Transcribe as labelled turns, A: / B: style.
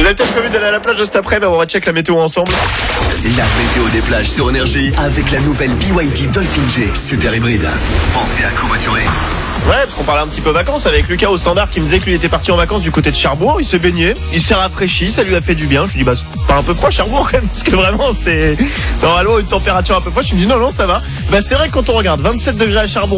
A: Vous avez peut-être prévu d'aller à la plage juste après, mais on va check la météo ensemble.
B: La météo des plages sur Énergie avec la nouvelle BYD Dolphin G Super hybride. Pensez à covoiturer.
A: Ouais, parce qu'on parlait un petit peu vacances avec Lucas au standard qui me disait que lui était parti en vacances du côté de Cherbourg. Il s'est baigné, il s'est rafraîchi, ça lui a fait du bien. Je lui dis bah c'est pas un peu froid Cherbourg quand même, parce que vraiment c'est normalement une température un peu froide. Je me dis non ça va. Bah c'est vrai que quand on regarde 27 degrés à Cherbourg.